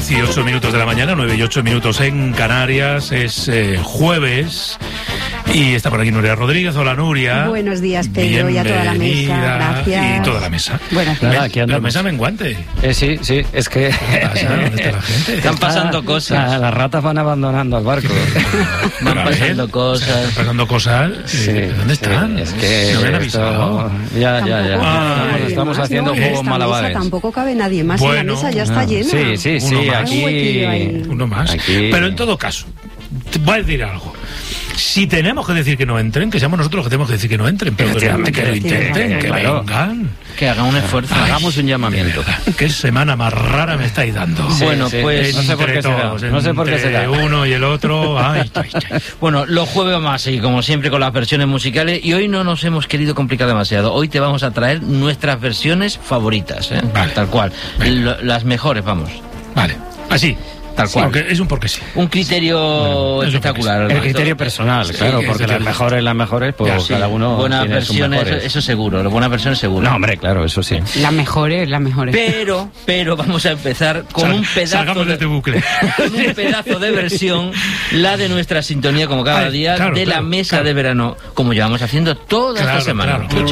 10:08 de la mañana, 9:08 en Canarias. Es jueves y está por aquí Nuria Rodríguez. Hola, Nuria. Buenos días, Pedro, y a toda la mesa. Gracias. Y toda la mesa. Buenas tardes. Aquí andamos. La mesa menguante. Sí, es que... ¿Qué pasa? ¿Dónde está la gente? Están pasando cosas. Las ratas van abandonando el barco. Van pasando cosas. Están pasando cosas. Sí, ¿Dónde están? Es que no me han avisado. Ya. Estamos Más, haciendo ¿no? juegos Esta malabares. mesa tampoco cabe nadie más. La mesa ya está llena. Sí, Uno más. aquí... Uno más. Aquí... Pero en todo caso, te voy a decir algo. Si tenemos que decir que no entren, que seamos nosotros los que tenemos que decir que no entren, pero que lo intenten, que claro. vengan. Que hagan un esfuerzo. Hagamos un llamamiento. Qué semana más rara me estáis dando. Sí, Bueno, pues no sé por qué será. No sé por qué será. Uno y el otro. Ay. Bueno, los jueves vamos a seguir, como siempre, con las versiones musicales. Y hoy no nos hemos querido complicar demasiado. Hoy te vamos a traer nuestras versiones favoritas, ¿eh? Vale. Tal cual. Las mejores, vamos. Vale. Así. Tal cual. Porque es un porque sí. Un criterio espectacular. El criterio personal, claro, porque las mejores, pues Ya, sí. cada uno buenas tiene sus versiones, mejores. eso seguro. Las buenas versiones seguro. No, hombre, claro, eso sí. Las mejores. Pero vamos a empezar con un pedazo Salgamos de este bucle. con un pedazo de versión, la de nuestra sintonía, como cada día, claro, de la mesa de verano, como llevamos haciendo toda esta semana. Claro.